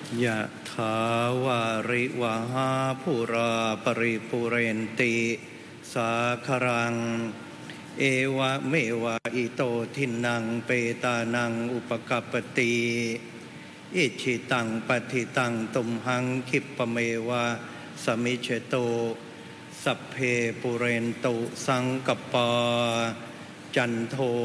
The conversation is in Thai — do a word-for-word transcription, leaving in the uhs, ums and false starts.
ยะถาวาริวหาภูราปริปุเรนติสาครังเอวะเมวะอิโตทินังเปตานังอุปกัปปติอิชิตังปฏิตังตุมหังคิปะเมวะสมิจโตสัพเพปุเรนตุสังกปปาจันโท